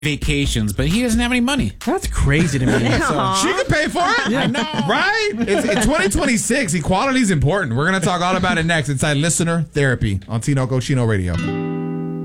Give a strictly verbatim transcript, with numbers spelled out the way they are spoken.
vacations, but he doesn't have any money. That's crazy to me. So, she can pay for it. I know. Right? It's, it's twenty twenty-six. Equality is important. We're going to talk all about it next inside Listener Therapy on Tinoco Chino Radio.